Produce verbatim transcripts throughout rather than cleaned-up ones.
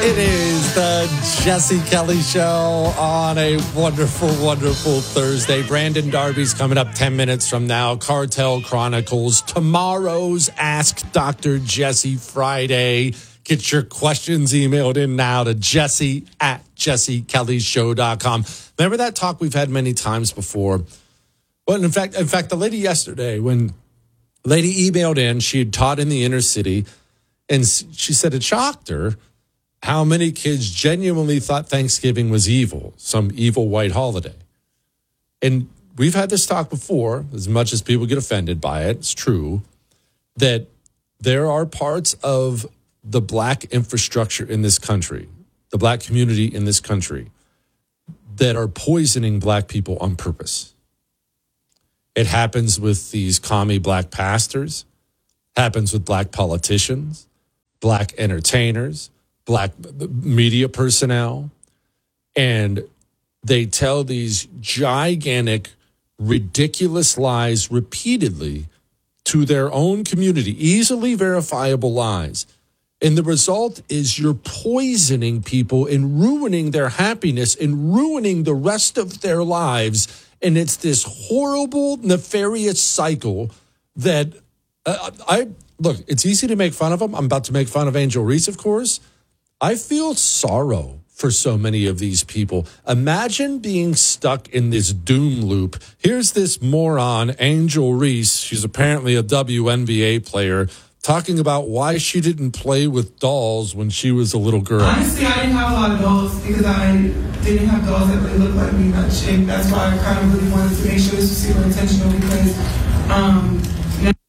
It is the Jesse Kelly Show on a wonderful, wonderful Thursday. Brandon Darby's coming up ten minutes from now. Cartel Chronicles. Tomorrow's Ask Doctor Jesse Friday. Get your questions emailed in now to Jesse at jesse kelly show dot com. Remember that talk we've had many times before? Well, in fact, in fact, the lady yesterday, when lady emailed in, she had taught in the inner city, and she said it shocked her how many kids genuinely thought Thanksgiving was evil, some evil white holiday. And we've had this talk before, as much as people get offended by it, it's true, that there are parts of the black infrastructure in this country, the black community in this country, that are poisoning black people on purpose. It happens with these commie black pastors, happens with black politicians, black entertainers, black media personnel, and they tell these gigantic, ridiculous lies repeatedly to their own community, easily verifiable lies. And the result is you're poisoning people and ruining their happiness and ruining the rest of their lives. And it's this horrible, nefarious cycle that uh, I look, it's easy to make fun of them. I'm about to make fun of Angel Reese, of course. I feel sorrow for so many of these people. Imagine being stuck in this doom loop. Here's this moron, Angel Reese. She's apparently a W N B A player, talking about why she didn't play with dolls when she was a little girl. Honestly, I didn't have a lot of dolls because I didn't have dolls that really looked like me much. And that's why I kind of really wanted to make sure this was super intentional because um, you know,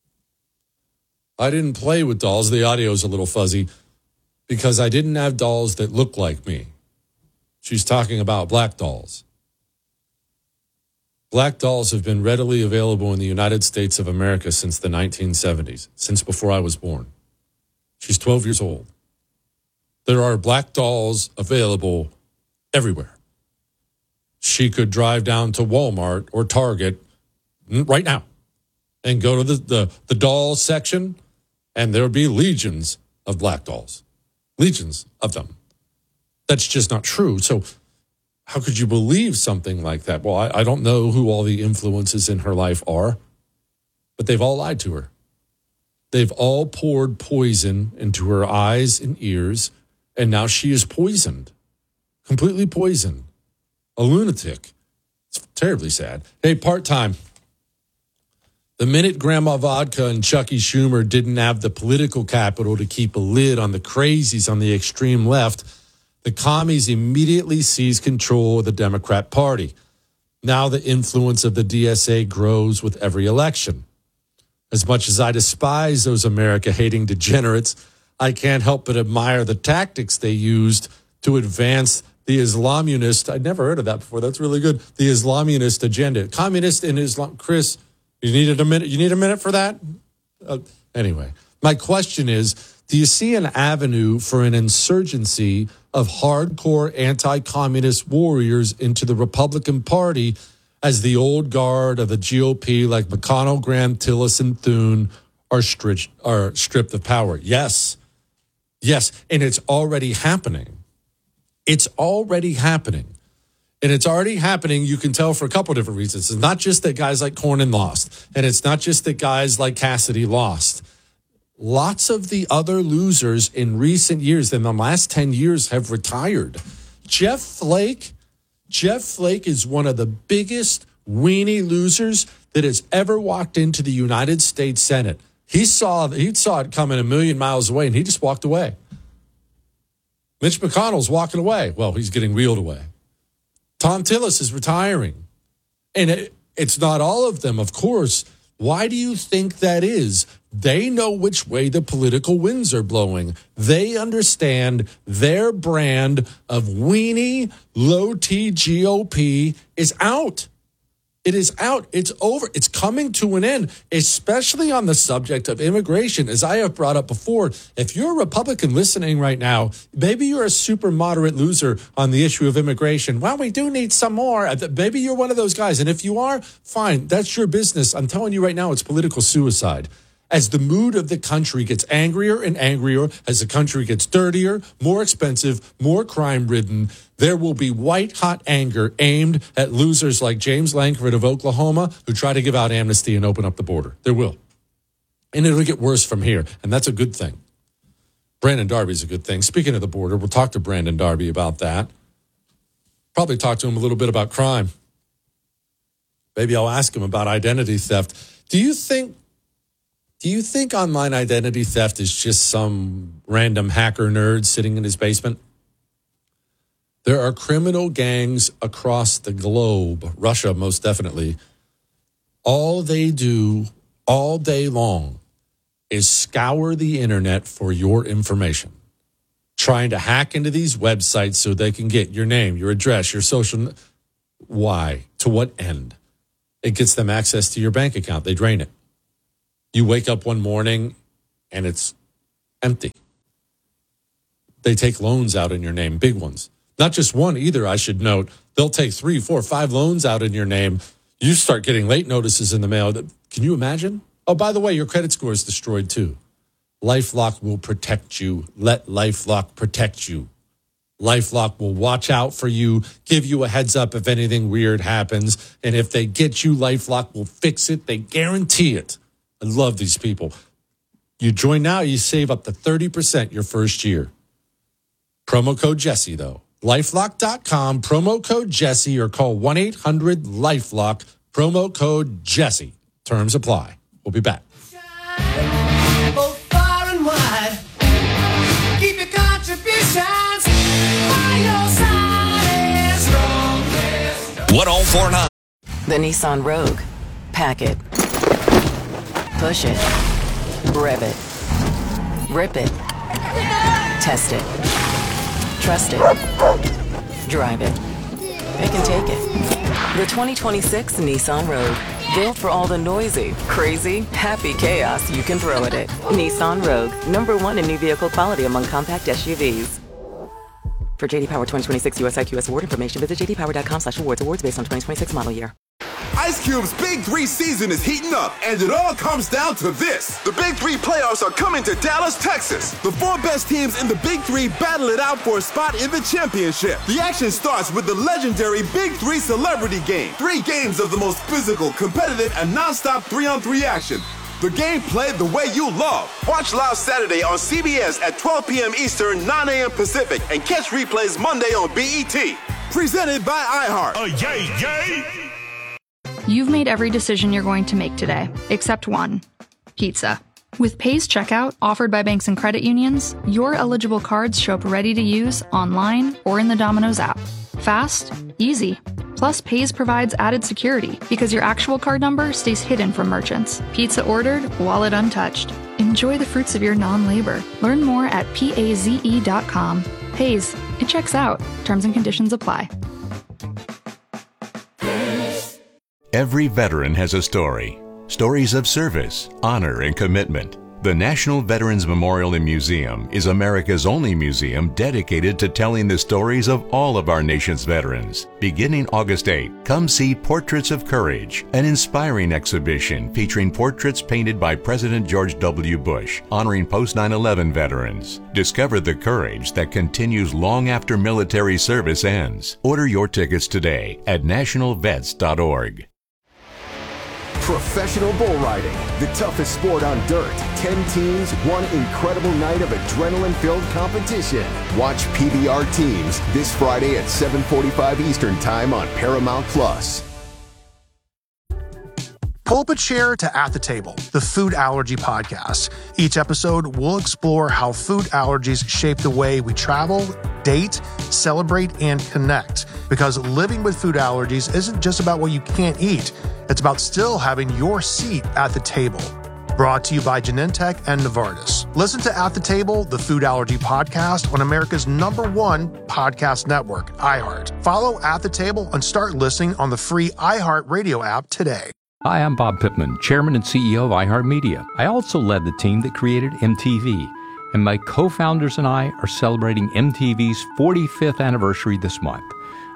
I didn't play with dolls. The audio is a little fuzzy. Because I didn't have dolls that looked like me. She's talking about black dolls. Black dolls have been readily available in the United States of America since the nineteen seventies, since before I was born. She's twelve years old. There are black dolls available everywhere. She could drive down to Walmart or Target right now and go to the, the, the doll section, and there would be legions of black dolls. Legions of them. That's just not true. So how could you believe something like that? Well, I, I don't know who all the influences in her life are, but they've all lied to her. They've all poured poison into her eyes and ears, and now she is poisoned, completely poisoned, a lunatic. It's terribly sad. Hey, part-time. The minute Grandma Vodka and Chucky Schumer didn't have the political capital to keep a lid on the crazies on the extreme left, the commies immediately seized control of the Democrat Party. Now the influence of the D S A grows with every election. As much as I despise those America-hating degenerates, I can't help but admire the tactics they used to advance the Islamunist. I'd never heard of that before. That's really good. The Islamunist agenda. Communist and Islam. Chris, You needed a minute. You need a minute for that? Uh, anyway, my question is, do you see an avenue for an insurgency of hardcore anti-communist warriors into the Republican Party as the old guard of the G O P like McConnell, Graham, Tillerson, Thune are, stri- are stripped of power? Yes. Yes. And it's already happening. It's already happening. And it's already happening, you can tell, for a couple of different reasons. It's not just that guys like Cornyn lost, and it's not just that guys like Cassidy lost. Lots of the other losers in recent years, in the last ten years, have retired. Jeff Flake, Jeff Flake is one of the biggest weenie losers that has ever walked into the United States Senate. He saw, he saw it coming a million miles away, and he just walked away. Mitch McConnell's walking away. Well, he's getting wheeled away. Tom Tillis is retiring. And it, it's not all of them, of course. Why do you think that is? They know which way the political winds are blowing. They understand their brand of weenie, low-T G O P is out. It is out. It's over. It's coming to an end, especially on the subject of immigration. As I have brought up before, if you're a Republican listening right now, maybe you're a super moderate loser on the issue of immigration. Well, we do need some more. Maybe you're one of those guys. And if you are, fine. That's your business. I'm telling you right now, it's political suicide. As the mood of the country gets angrier and angrier, as the country gets dirtier, more expensive, more crime-ridden, there will be white-hot anger aimed at losers like James Lankford of Oklahoma who try to give out amnesty and open up the border. There will. And it'll get worse from here, and that's a good thing. Brandon Darby's a good thing. Speaking of the border, we'll talk to Brandon Darby about that. Probably talk to him a little bit about crime. Maybe I'll ask him about identity theft. Do you think Do you think online identity theft is just some random hacker nerd sitting in his basement? There are criminal gangs across the globe, Russia most definitely. All they do all day long is scour the internet for your information, trying to hack into these websites so they can get your name, your address, your social. Why? To what end? It gets them access to your bank account. They drain it. You wake up one morning and it's empty. They take loans out in your name, big ones. Not just one either, I should note. They'll take three, four, five loans out in your name. You start getting late notices in the mail. Can you imagine? Oh, by the way, your credit score is destroyed too. LifeLock will protect you. Let LifeLock protect you. LifeLock will watch out for you, give you a heads up if anything weird happens. And if they get you, LifeLock will fix it. They guarantee it. I love these people. You join now, you save up to thirty percent your first year. Promo code Jesse, though. LifeLock dot com, promo code Jesse, or call one eight hundred LifeLock, promo code Jesse. Terms apply. We'll be back. Both far and wide. Keep your contributions by your side as strong as one oh four point nine. The Nissan Rogue. Pack it. Push it. Rev it. Rip it. Test it. Trust it. Drive it. Pick and take it. The twenty twenty-six Nissan Rogue. Built for all the noisy, crazy, happy chaos you can throw at it. Nissan Rogue. Number one in new vehicle quality among compact S U Vs. For J D Power twenty twenty-six U S I Q S award information, visit j d power dot com slash awards. Awards based on twenty twenty-six model year. Ice Cube's Big Three season is heating up, and it all comes down to this. The Big Three playoffs are coming to Dallas, Texas. The four best teams in the Big Three battle it out for a spot in the championship. The action starts with the legendary Big Three Celebrity Game. Three games of the most physical, competitive, and non-stop three-on-three action. The game played the way you love. Watch live Saturday on C B S at twelve p.m. Eastern, nine a.m. Pacific, and catch replays Monday on B E T. Presented by iHeart. Oh, yay, yay! You've made every decision you're going to make today, except one: pizza. With Paze Checkout, offered by banks and credit unions, your eligible cards show up ready to use online or in the Domino's app. Fast, easy. Plus, Paze provides added security because your actual card number stays hidden from merchants. Pizza ordered, wallet untouched. Enjoy the fruits of your non-labor. Learn more at paze dot com. Paze, it checks out. Terms and conditions apply. Every veteran has a story. Stories of service, honor, and commitment. The National Veterans Memorial and Museum is America's only museum dedicated to telling the stories of all of our nation's veterans. Beginning August eighth, come see Portraits of Courage, an inspiring exhibition featuring portraits painted by President George W. Bush, honoring post nine eleven veterans. Discover the courage that continues long after military service ends. Order your tickets today at national vets dot org. Professional bull riding, the toughest sport on dirt. Ten teams, one incredible night of adrenaline-filled competition. Watch P B R Teams this Friday at seven forty-five Eastern Time on Paramount Plus. Pull up a chair to At the Table, the food allergy podcast. Each episode will explore how food allergies shape the way we travel, date, celebrate, and connect. Because living with food allergies isn't just about what you can't eat. It's about still having your seat at the table. Brought to you by Genentech and Novartis. Listen to At the Table, the food allergy podcast on America's number one podcast network, iHeart. Follow At the Table and start listening on the free iHeart Radio app today. Hi, I'm Bob Pittman, Chairman and C E O of iHeartMedia. I also led the team that created M T V, and my co-founders and I are celebrating M T V's forty-fifth anniversary this month.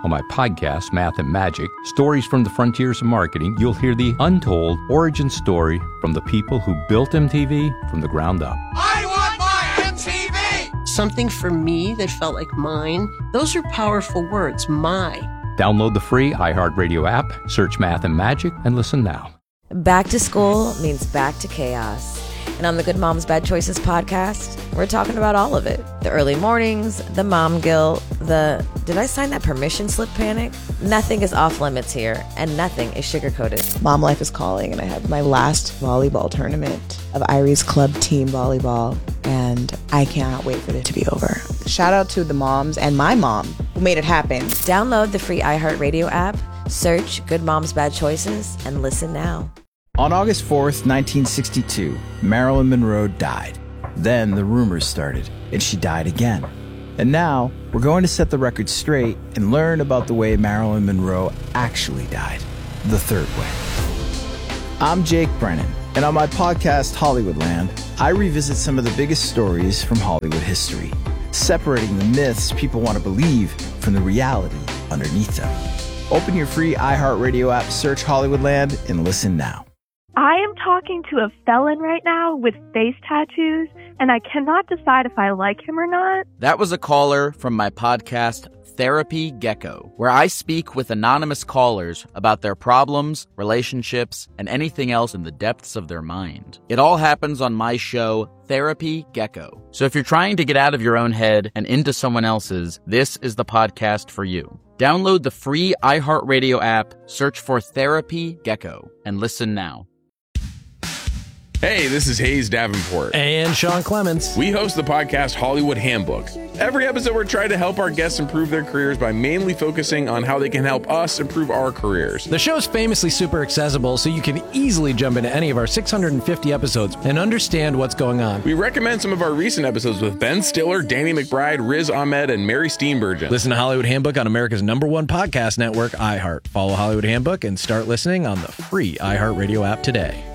On my podcast, Math and Magic, Stories from the Frontiers of Marketing, you'll hear the untold origin story from the people who built M T V from the ground up. I want my M T V! Something for me that felt like mine. Those are powerful words, my. Download the free iHeartRadio app, search Math and Magic, and listen now. Back to school means back to chaos. And on the Good Moms Bad Choices podcast, we're talking about all of it. The early mornings, the mom guilt, the did I sign that permission slip panic? Nothing is off limits here, and nothing is sugar-coated. Mom life is calling, and I have my last volleyball tournament of Irie's Club Team Volleyball, and I cannot wait for it to be over. Shout out to the moms and my mom who made it happen. Download the free iHeartRadio app, search Good Moms Bad Choices, and listen now. On August fourth, nineteen sixty-two, Marilyn Monroe died. Then the rumors started, and she died again. And now, we're going to set the record straight and learn about the way Marilyn Monroe actually died, the third way. I'm Jake Brennan, and on my podcast, Hollywoodland, I revisit some of the biggest stories from Hollywood history, separating the myths people want to believe from the reality underneath them. Open your free iHeartRadio app, search Hollywoodland, and listen now. I am talking to a felon right now with face tattoos, and I cannot decide if I like him or not. That was a caller from my podcast, Therapy Gecko, where I speak with anonymous callers about their problems, relationships, and anything else in the depths of their mind. It all happens on my show, Therapy Gecko. So if you're trying to get out of your own head and into someone else's, this is the podcast for you. Download the free iHeartRadio app, search for Therapy Gecko, and listen now. Hey, this is Hayes Davenport. And Sean Clements. We host the podcast Hollywood Handbook. Every episode, we're trying to help our guests improve their careers by mainly focusing on how they can help us improve our careers. The show's famously super accessible, so you can easily jump into any of our six hundred fifty episodes and understand what's going on. We recommend some of our recent episodes with Ben Stiller, Danny McBride, Riz Ahmed, and Mary Steenburgen. Listen to Hollywood Handbook on America's number one podcast network, iHeart. Follow Hollywood Handbook and start listening on the free iHeartRadio app today.